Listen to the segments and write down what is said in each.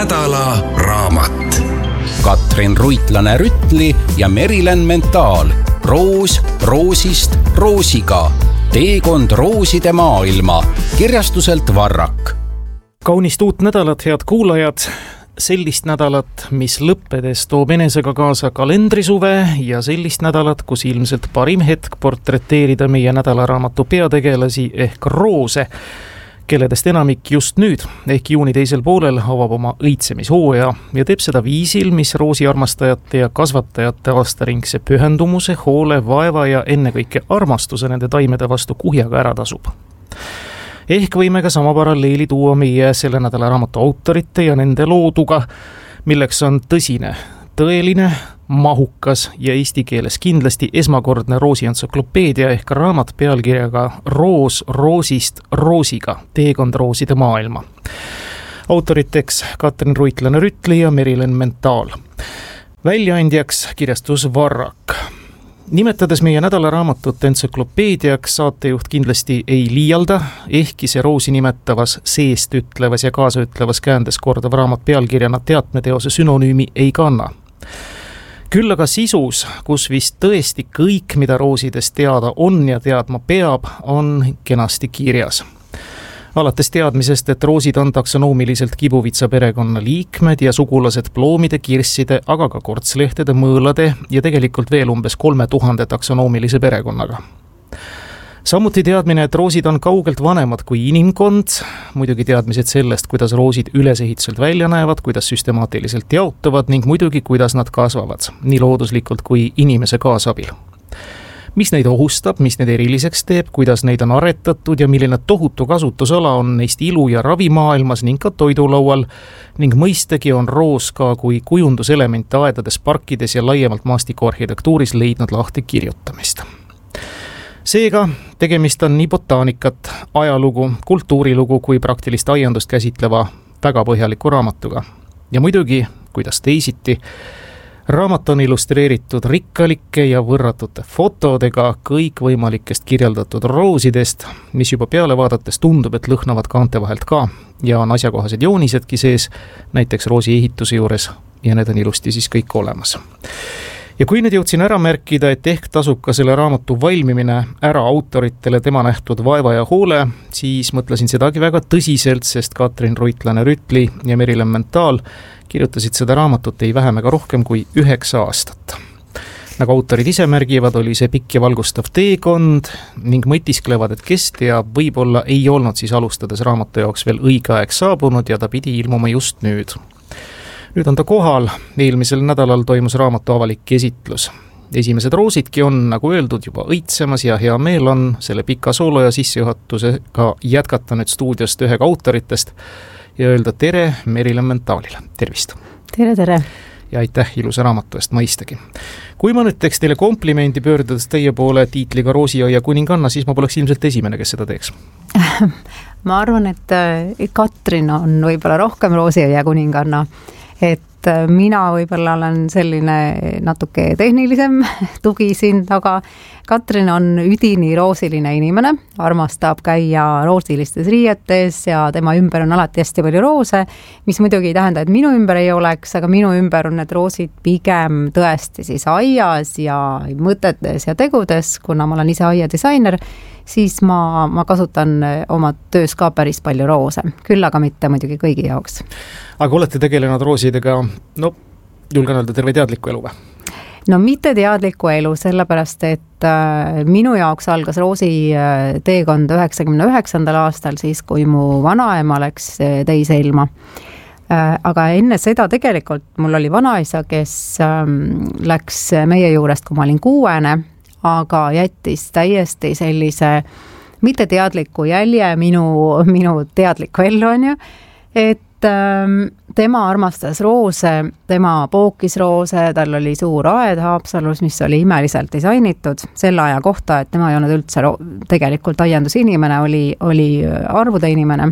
nädala raamat. Katrin Ruitlane-Rütli ja Merilen Mentaal. Roos roosist roosiga. Teekond rooside maailma. Kirjastuselt Varrak. Kaunist uut nädalat, head kuulajad. Sellist nädalat, mis lõppedes toob enesega kaasa kalendrisuve ja sellist nädalat, kus ilmselt parim hetk portreteerida meie nädalaraamatu peategelasi ehk roose, kelledest enamik just nüüd ehk juuni teisel poolel avab oma õitsemishooaja ja teeb seda viisil, mis roosiarmastajate ja kasvatajate aastaringse pühendumuse, hoole, vaeva ja ennekõike armastuse nende taimede vastu kuhjaga ära tasub. Ehk võime ka sama paralleeli tuua meie selle nädala raamatu autorite ja nende looduga, milleks on tõsine, tõeline, mahukas ja eesti keeles kindlasti esmakordne roosientsüklopeedia ehk raamat pealkirjaga Roos roosist roosiga. Teekond rooside maailma. Autoriteks Katrin Ruitlane-Rütli ja Merilen Mentaal. Väljaandjaks kirjastus Varrak. Nimetades meie nädalaraamatut entsüklopeediaks, saatejuht kindlasti ei liialda, ehkki see roosi nimetavas seest ütlevas ja kaasaütlevas käändes kordav raamat pealkirjana teatmeteose sünonüümi ei kanna. Küll aga sisus, kus vist tõesti kõik, mida roosidest teada on ja teadma peab, on kenasti kirjas. Alates teadmisest, et roosid on taksonoomiliselt kibuvitsa perekonna liikmed ja sugulased ploomide, kirsside, aga ka kortslehtede, mõõlade ja tegelikult veel umbes 3000 taksonoomilise perekonnaga. Samuti teadmine, et roosid on kaugelt vanemad kui inimkond, muidugi teadmised sellest, kuidas roosid ülesehituselt välja näevad, kuidas süstemaatiliselt jaotuvad ning muidugi, kuidas nad kasvavad, nii looduslikult kui inimese kaasabil. Mis neid ohustab, mis neid eriliseks teeb, kuidas neid on aretatud ja milline tohutu kasutusala on neist ilu- ja ravimaailmas ning ka toidulaual ning mõistagi on roos ka kui kujunduselement aedades, parkides ja laiemalt maastikuarhitektuuris leidnud lahti kirjutamist. Seega, tegemist on nii botaanikat, ajalugu, kultuurilugu kui praktilist aiandust käsitleva väga põhjaliku raamatuga. Ja muidugi, kuidas teisiti, raamat on illustreeritud rikkalike ja võrratute fotodega kõikvõimalikest kirjeldatud roosidest, mis juba peale vaadates tundub, et lõhnavad kaante vahelt ka ja on asjakohased joonisedki sees, näiteks roosi ehituse juures ja need on ilusti siis kõik olemas. Ja kui nüüd jõudsin ära märkida, et ehk tasub ka selle raamatu valmimine ära autoritele tema nähtud vaeva ja hoole, siis mõtlesin sedagi väga tõsiselt, sest Katrin Ruitlane-Rütli ja Merilen Mentaal kirjutasid seda raamatut ei vähem ega rohkem kui 9 aastat. Nagu autorid ise märgivad, oli see pikk ja valgustav teekond ning mõtisklevad, et kes teab, võib-olla ei olnud siis alustades raamatu jaoks veel õige aeg saabunud ja ta pidi ilmuma just nüüd. Nüüd on ta kohal, eelmisel nädalal toimus raamatu avalik esitlus. Esimesed roosidki on, nagu öeldud, juba õitsemas ja hea meel on selle pika soolo ja sissejuhatusega jätkata nüüd stuudiost ühega autoritest ja öelda tere Merilen Mentaalile. Tervist! Tere! Ja aitäh ilusa raamatu eest mõistagi. Kui ma nüüd teeks teile komplimendi pöördudes teie poole tiitliga Roosiaia kuninganna, siis ma poleks ilmselt esimene, kes seda teeks. Ma arvan, et Katrin on võib-olla rohkem Roosiaia kuninganna. Et mina võib-olla olen selline natuke tehnilisem tugi siin, aga Katrin on üdini roosiline inimene, armastab käia roosilistes riietes ja tema ümber on alati hästi palju roose, mis muidugi ei tähenda, et minu ümber ei oleks, aga minu ümber on need roosid pigem tõesti siis aias ja mõtetes ja tegudes, kuna ma olen ise aiadisainer, siis ma kasutan oma töös ka päris palju roose, küll aga mitte muidugi kõigi jaoks. Aga olete tegelenud roosidega, julgen öelda terve teadliku elu või? No mitte teadliku elu, sellepärast, et minu jaoks algas roosi teekond 99. aastal, siis kui mu vanaema läks teise ilma. Aga enne seda tegelikult mul oli vanaisa, kes läks meie juurest, kui ma olin 6, aga jättis täiesti sellise mitte teadliku jälje minu teadliku ellu on ju, et tema armastas roose, tema pookis roose, tal oli suur aed Haapsalus, mis oli imeliselt disainitud selle aja kohta, et tema ei olnud üldse tegelikult aiandusinimene, oli arvude inimene.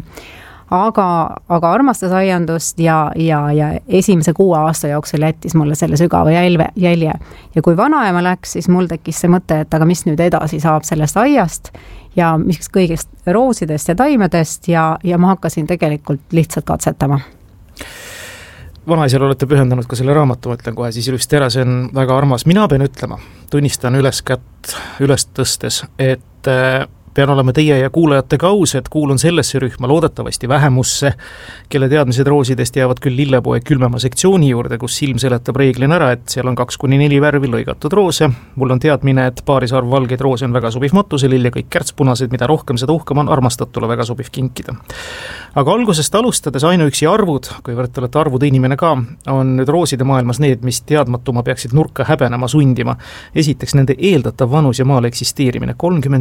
aga armastas aiandust ja esimese 6 aasta jooksul jättis mulle selle sügava jälje. Ja kui vanaema läks, siis mul tekkis see mõte, et aga mis nüüd edasi saab sellest aiast ja mis kõigist roosidest ja taimedest ja ma hakkasin tegelikult lihtsalt katsetama. vanaisale olete pühendanud ka selle raamatu, ma ütlen kohe siis ilusti ära, see on väga armas. Mina pean ütlema, tunnistan üles kätt üles tõstes, et pean olema teie ja kuulajatega aus, et kuulun sellesse rühma loodetavasti vähemusse, kelle teadmised roosidest jäävad küll lillepoe külmema sektsiooni juurde, kus silm seletab reeglina ära, et seal on 2-4 värvi lõigatud roose. Mul on teadmine, et paarisarv valgeid roose on väga sobiv matuselill ja kõik kärtspunased, mida rohkem, seda uhkem on armastatule väga sobiv kinkida. Aga algusest alustades ainuüksi arvud, kuivõrd te olete arvude inimene ka, on nüüd rooside maailmas need, mis teadmatuma peaksid nurka häbenema sundima. Esiteks nende eeldatav vanus ja maal eksisteerimine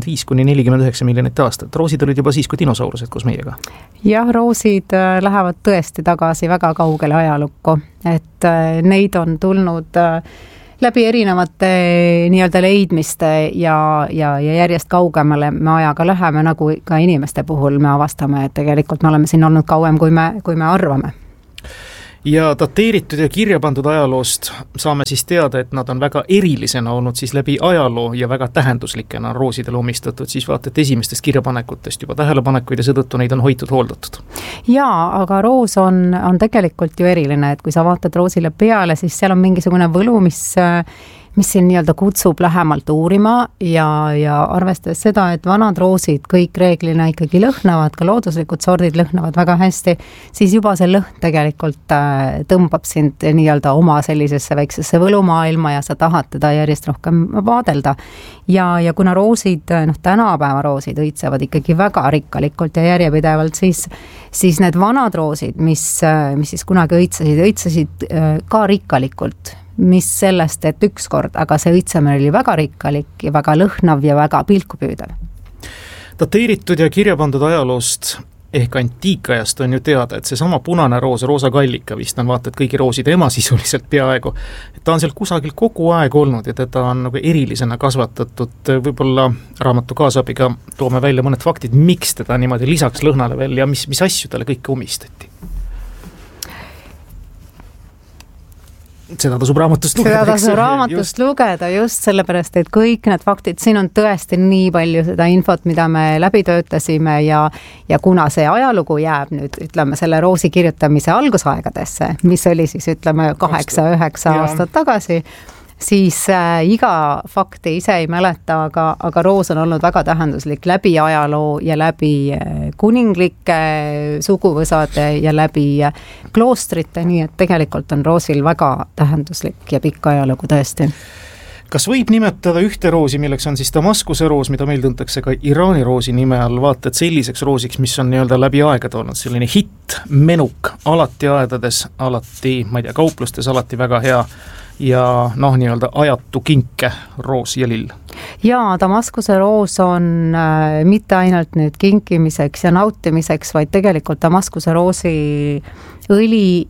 35-49 miljonit aastat. Roosid olid juba siis, kui dinosaurused koos meiega. Jah, roosid lähevad tõesti tagasi väga kaugele ajalukku, et neid on tulnud läbi erinevate nii-öelda leidmiste ja järjest kaugemale me ajaga läheme, nagu ka inimeste puhul me avastame, et tegelikult me oleme siin olnud kauem, kui me arvame. Ja dateeritud ja kirja pandud ajaloost saame siis teada, et nad on väga erilisena olnud siis läbi ajaloo ja väga tähenduslikena roosidele omistatud, siis vaata, et esimestest kirjapanekutest juba tähelepanekuid ja seetõttu neid on hoitud, hooldatud. Jaa, aga roos on tegelikult ju eriline, et kui sa vaatad roosile peale, siis seal on mingisugune võlu, mis siin nii-öelda kutsub lähemalt uurima ja arvestades seda, et vanad roosid kõik reeglina ikkagi lõhnavad, ka looduslikud sordid lõhnavad väga hästi, siis juba see lõhn tegelikult tõmbab sind nii-öelda oma sellisesse väiksesse võlumaailma ja sa tahad teda järjest rohkem vaadelda. Ja kuna roosid, tänapäeva roosid õitsevad ikkagi väga rikkalikult ja järjepidevalt, siis need vanad roosid, mis siis kunagi õitsesid ka rikkalikult, mis sellest, et ükskord, aga see õitsemine oli väga rikkalik ja väga lõhnav ja väga pilkupüüdav. Dateeritud ja kirjapandud ajaloost ehk antiikajast on ju teada, et see sama punane roos, roosa kallika vist on vaata, et kõigi rooside ema sisuliselt peaaegu, et ta on seal kusagil kogu aeg olnud ja teda on nagu erilisena kasvatatud. Võib-olla raamatu kaasabiga toome välja mõned faktid, miks teda niimoodi lisaks lõhnale veel ja mis asju talle kõike omistati. Seda tasub raamatust lugeda, just sellepärast, et kõik need faktid, siin on tõesti nii palju seda infot, mida me läbi töötasime ja kuna see ajalugu jääb nüüd, ütleme, selle roosi kirjutamise algusaegadesse, mis oli siis, ütleme, 8-9 aastat tagasi, siis iga fakti ise ei mäleta, aga roos on olnud väga tähenduslik läbi ajaloo ja läbi kuninglike suguvõsade ja läbi kloostrite, nii et tegelikult on roosil väga tähenduslik ja pikk ajalugu tõesti. Kas võib nimetada ühte roosi, milleks on siis Damaskuse roos, mida meil tuntakse ka Iraani roosi nime all, vaata, et selliseks roosiks, mis on nii-öelda läbi aegade olnud, selline hitt, menuk, alati aedades, alati, ma ei tea, kauplustes, alati väga hea ja nii-öelda ajatu kinke roos ja lill. Jaa, Damaskuse roos on mitte ainult nüüd kinkimiseks ja nautimiseks, vaid tegelikult Damaskuse roosi õli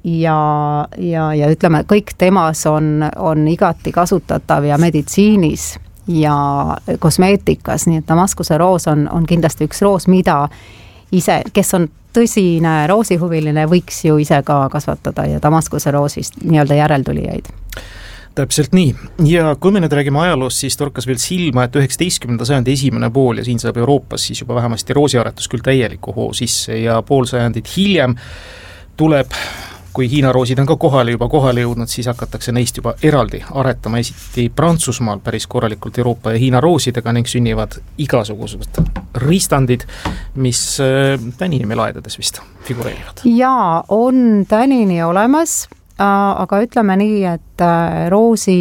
ja ütleme, kõik temas on igati kasutatav ja meditsiinis ja kosmeetikas, nii et Damaskuse roos on kindlasti üks roos, mida ise, kes on tõsine roosihuviline, võiks ju ise ka kasvatada ja Damaskuse roosist nii-öelda järeltulijaid. Täpselt nii. Ja kui me nüüd räägime ajaloost, siis torkas veel silma, et 19. sajandi esimene pool ja siin saab Euroopas siis juba vähemasti roosiaretus küll täieliku hoo sisse ja pool sajandit hiljem tuleb, kui Hiina roosid on ka kohale jõudnud, siis hakatakse neist juba eraldi aretama esiti Prantsusmaal päris korralikult Euroopa ja Hiina roosidega ning sünnivad igasugused ristandid, mis tänini meil aedades vist figureerivad. Jaa, on tänini olemas, aga ütleme nii, et roosi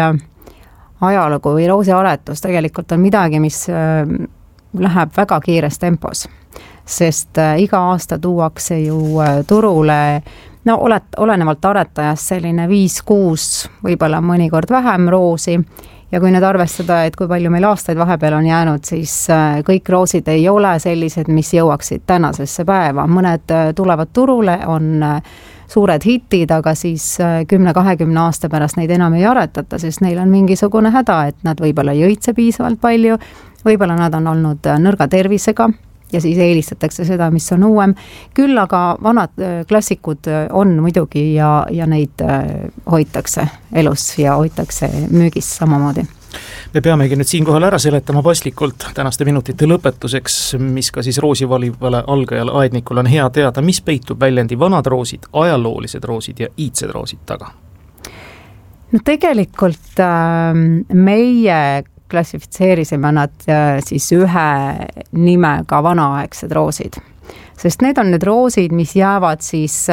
ajalugu või roosi aretus tegelikult on midagi, mis läheb väga kiires tempos, sest iga aasta tuuakse ju turule olenevalt aretajast selline 5-6, võib-olla mõnikord vähem roosi ja kui nüüd arvestada, et kui palju meil aastaid vahepeal on jäänud, siis kõik roosid ei ole sellised, mis jõuaksid tänasesse päeva. Mõned tulevad turule, on suured hitid, aga siis 10-20 aasta pärast neid enam ei aretata, sest neil on mingisugune häda, et nad võib-olla ei õitse piisavalt palju, võib-olla nad on olnud nõrga tervisega ja siis eelistatakse seda, mis on uuem. Küll aga vanad klassikud on muidugi ja neid hoitakse elus ja hoitakse müügis samamoodi. Me peamegi nüüd siinkohal ära seletama paslikult tänaste minutite lõpetuseks, mis ka siis roosi valivale algajal aednikul on hea teada, mis peitub väljendi vanad roosid, ajaloolised roosid ja iidsed roosid taga. No tegelikult meie klassifitseerisime nad siis ühe nimega vanaaegsed roosid, sest need on need roosid, mis jäävad siis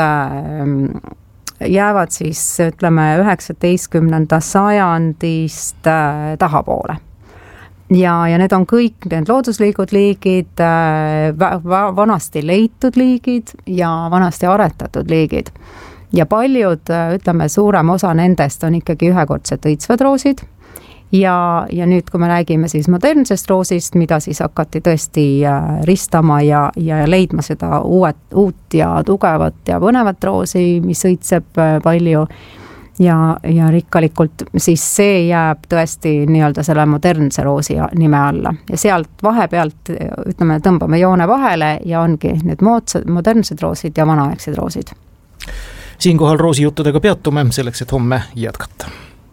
ütleme 19. sajandist tahapoole. Ja need on kõik need looduslikud liigid, vanasti leitud liigid ja vanasti aretatud liigid. Ja paljud, ütleme, suurem osa nendest on ikkagi ühekordsed õitsvad roosid. Ja nüüd, kui me räägime siis modernsest roosist, mida siis hakati tõesti ristama ja leidma seda uut ja tugevat ja põnevat roosi, mis õitseb palju ja rikkalikult, siis see jääb tõesti nii-öelda selle modernse roosi nime alla. Ja sealt vahepealt, ütleme, tõmbame joone vahele ja ongi need modernsed roosid ja vanaaegsed roosid. Siinkohal roosijuttudega peatume selleks, et homme jätkata.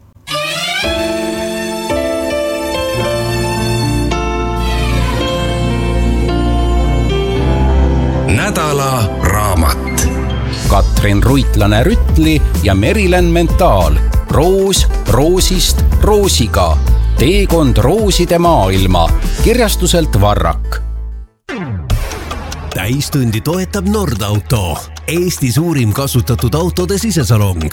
Nädala raamat. Katrin Ruitlane-Rütli ja Merilän Mentaal. Roos roosist roosiga. Teekond rooside maailma. Kirjastuselt Varrak. Täistundi toetab Nordauto, Eesti suurim kasutatud autode sisesalong.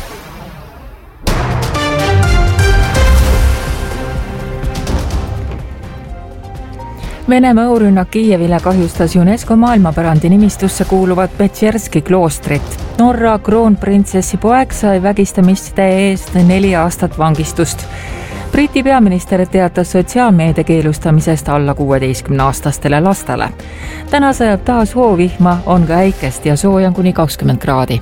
Venemaa õhurünnak Kiievile kahjustas UNESCO maailmapärandi nimistusse kuuluvat Petšerski kloostrit. Norra kroonprintsessi poeg sai vägistamiste eest 4 aastat vangistust. Briti peaminister teatas sotsiaalmeedia keelustamisest alla 16-aastastele lastele. Täna sajab taas hoovihma, on ka äikest ja sooja kuni 20 kraadi.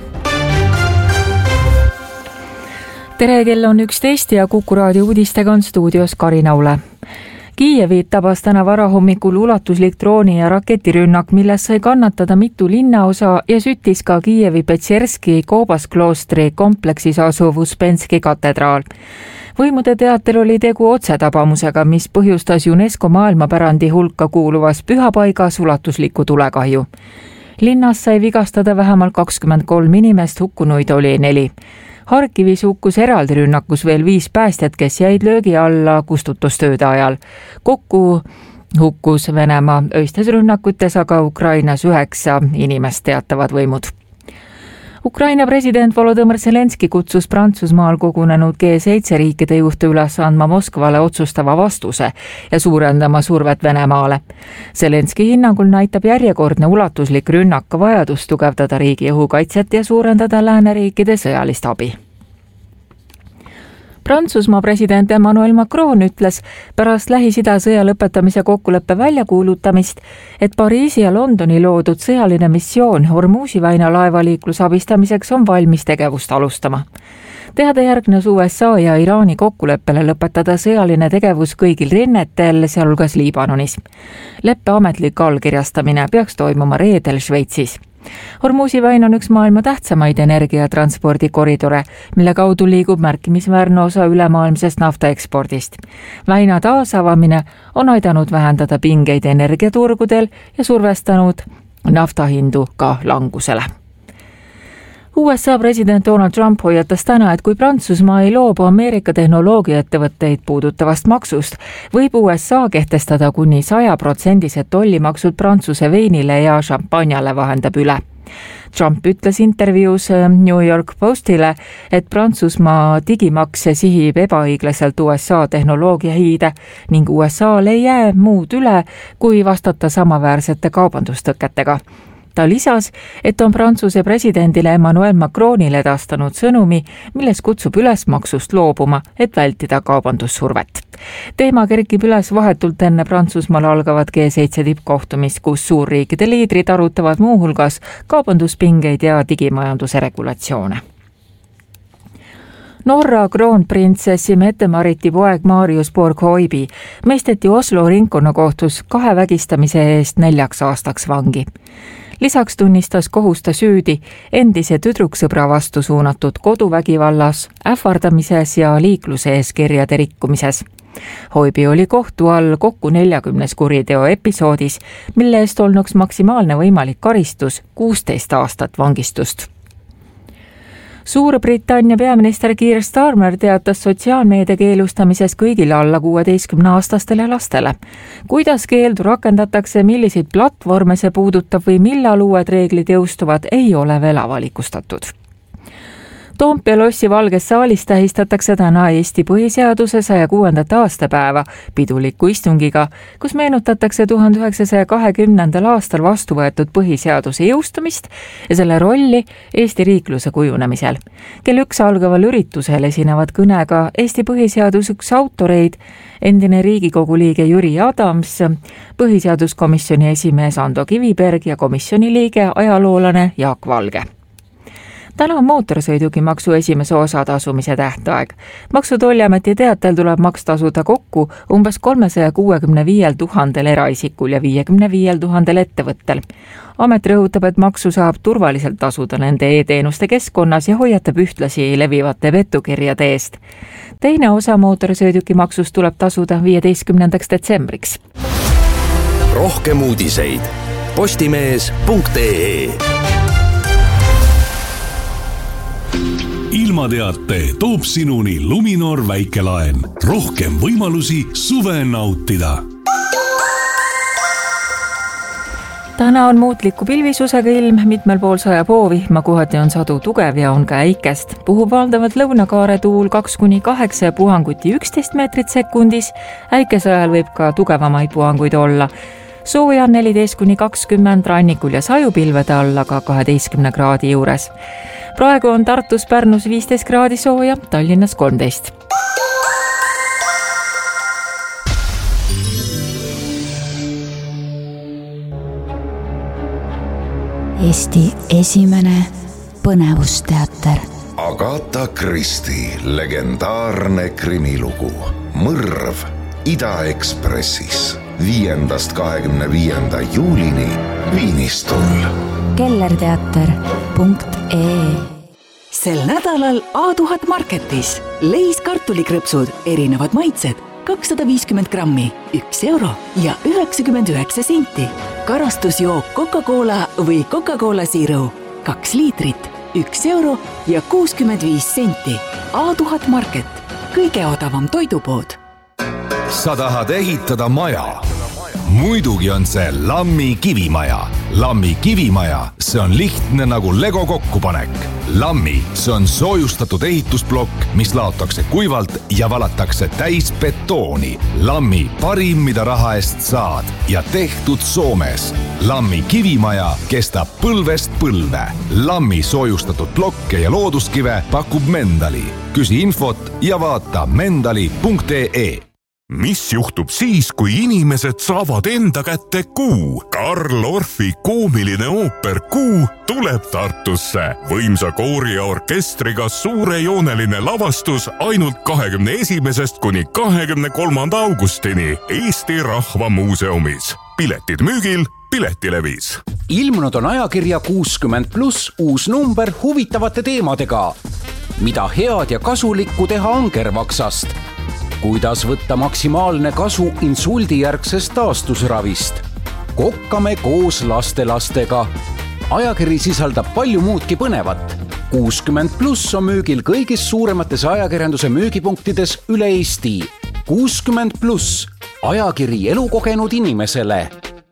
Tere, kell on 11 ja Kuku raadio uudistega on stuudios Karin Aule. Kiievi tabas täna varahommikul ulatuslik drooni- ja raketirünnak, milles sai kannatada mitu linnaosa ja süttis ka Kiievi Petšerski Koobas-kloostri kompleksis asuv Uspenski katedraal. Võimude teatel oli tegu otsetabamusega, mis põhjustas UNESCO maailmapärandi hulka kuuluvas pühapaigas ulatuslikku tulekahju. Linnas sai vigastada vähemalt 23 inimest, hukkunuid oli 4. Harkivis hukkus eraldi rünnakus veel 5 päästjat, kes jäid löögi alla kustutustööde ajal. Kokku hukkus Venemaa öistes rünnakutes, aga Ukrainas 9 inimest, teatavad võimud. Ukraina president Volodõmõr Zelenski kutsus Prantsusmaal kogunenud G7 riikide juhte üles andma Moskvale otsustava vastuse ja suurendama survet Venemaale. Zelenski hinnangul näitab järjekordne ulatuslik rünnak vajadust tugevdada riigi õhukaitset ja suurendada lääneriikide sõjalist abi. Prantsusmaa president Emmanuel Macron ütles pärast Lähis-Ida sõja lõpetamise kokkuleppe väljakuulutamist, et Pariisi ja Londoni loodud sõjaline missioon Hormuzi väina laevaliikluse abistamiseks on valmis tegevust alustama. Teada järgnes USA ja Iraani kokkuleppele lõpetada sõjaline tegevus kõigil rinnetel, sealhulgas Liibanonis. Leppe ametlik allkirjastamine peaks toimuma reedel Šveitsis. Hormuzi väin on üks maailma tähtsamaid energiatranspordikoridore, mille kaudu liigub märkimisväärne osa ülemaailmsest naftaekspordist. Väina taasavamine on aidanud vähendada pingeid energiaturgudel ja survestanud naftahindu ka langusele. USA president Donald Trump hoiatas täna, et kui Prantsusmaa ei loobu Ameerika tehnoloogiaettevõtteid puudutavast maksust, võib USA kehtestada kuni 100% tollimaksud Prantsuse veinile ja šampanjale, vahendab üle. Trump ütles intervjuus New York Postile, et Prantsusmaa digimaks sihib ebaõiglaselt USA tehnoloogiahiide ning USA-l ei jää muud üle, kui vastata samaväärsete kaubandustõketega. Ta lisas, et on Prantsuse presidendile Emmanuel Macronile edastanud sõnumi, milles kutsub üles maksust loobuma, et vältida kaubandussurvet. Teema kerkib üles vahetult enne Prantsusmaal algavat G7 tippkohtumist, kus suurriikide liidrid arutavad muuhulgas kaubanduspingeid ja digimajanduse regulatsioone. Norra kroonprintsessi Mette-Mariti poeg Marius Borg-Hoibi mõisteti Oslo ringkonnakohtus 2 vägistamise eest 4 aastaks vangi. Lisaks tunnistas kohus ta süüdi endise tüdruksõbra vastu suunatud koduvägivallas, ähvardamises ja liikluse eeskirjade rikkumises. Hoibi oli kohtu all kokku 40 kuriteo episoodis, mille eest olnuks maksimaalne võimalik karistus 16 aastat vangistust. Suurbritannia peaminister Keir Starmer teatas sotsiaalmeedia keelustamises kõigile alla 16-aastastele lastele. Kuidas keeldu rakendatakse, milliseid platvorme see puudutab või millal uued reeglid jõustuvad, ei ole veel avalikustatud. Toompea lossi Valges saalis tähistatakse täna Eesti põhiseaduse 106. aastapäeva piduliku istungiga, kus meenutatakse 1920. aastal vastu võetud põhiseaduse jõustumist ja selle rolli Eesti riikluse kujunemisel. Kell 1 algaval üritusel esinevad kõnega Eesti põhiseadus üks autoreid, endine Riigikogu liige Jüri Adams, põhiseaduskomisjoni esimees Ando Kiviberg ja komisjoni liige ajaloolane Jaak Valge. Täna on mootorsõidukimaksu esimese osa tasumise tähtaeg. Maksu- ja Tolliameti teatel tuleb maks tasuda kokku umbes 365 000 eraisikul ja 55 000 ettevõttel. Amet rõhutab, et maksu saab turvaliselt tasuda nende e-teenuste keskkonnas ja hoiatab ühtlasi levivate petukirjade eest. Teine osa mootorsõidukimaksust tuleb tasuda 15. detsembriks. Rohkem uudiseid postimees.ee. Ilmateate toob sinuni Luminor väikelaen. Rohkem võimalusi suve nautida. Täna on muutliku pilvisusega ilm, mitmel pool sajab hoovihma, kohati on sadu tugev ja on ka äikest. Puhub valdavalt lõunakaare tuul 2-8 ja puhanguti 11 meetrit sekundis. Äikese ajal võib ka tugevamaid puhanguid olla. Sooja 14-20 rannikul ja sajupilvede alla ka 12 kraadi juures. Praegu on Tartus, Pärnus 15 kraadi sooja, Tallinnas 13. Eesti esimene põnevusteater. Agatha Christie legendaarne krimilugu Mõrv Ida-Ekspressis 5.–25. juulini Viinistul. kellerteater.ee. Sel nädalal A1000 Marketis leis kartulikrõpsud, erinevad maitsed, 250 grammi, 1 euro ja 99 senti. Karastusjook Coca-Cola või Coca-Cola Zero, 2 liitrit, 1 euro ja 65 senti. A1000 Market, kõige odavam toidupood. Sa tahad ehitada maja? Muidugi on see Lammi kivimaja. Lammi kivimaja, see on lihtne nagu Lego kokkupanek. Lammi, see on soojustatud ehitusblokk, mis laotakse kuivalt ja valatakse täis betooni. Lammi parim, mida raha eest saad ja tehtud Soomes. Lammi kivimaja kestab põlvest põlve. Lammi soojustatud blokke ja looduskive pakub Mendali. Küsi infot ja vaata mendali.ee. Mis juhtub siis, kui inimesed saavad enda kätte Kuu? Karl Orfi koomiline ooper Kuu tuleb Tartusse. Võimsa koori ja orkestriga suurejooneline lavastus ainult 21. kuni 23. augustini Eesti Rahva Muuseumis. Piletid müügil Piletilevis. Ilmunud on ajakirja 60+ uus number huvitavate teemadega. Mida head ja kasulikku teha angervaksast? Kuidas võtta maksimaalne kasu insuldijärgsest taastusravist? Kokkame koos lastelastega. Ajakiri sisaldab palju muudki põnevat. 60+ on müügil kõigis suuremates ajakirjanduse müügipunktides üle Eesti. 60+, ajakiri elukogenud inimesele.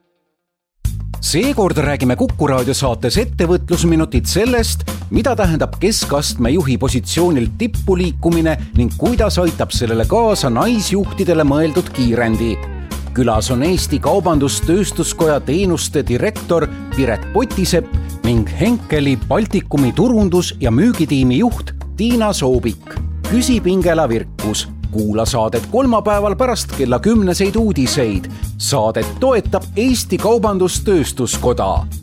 Seekord räägime Kuku raadio saates ettevõtlusminutit sellest, mida tähendab keskastme juhi positsioonilt tippu liikumine ning kuidas aitab sellele kaasa naisjuhtidele mõeldud kiirendi. Külas on Eesti Kaubandus-Tööstuskoja teenuste direktor Piret Potisepp ning Henkeli Baltikumi turundus- ja müügitiimi juht Tiina Soobik. Küsib Ingela Virkus. Kuula saadet kolmapäeval pärast kella 10 uudiseid. Saadet toetab Eesti Kaubandus-Tööstuskoda.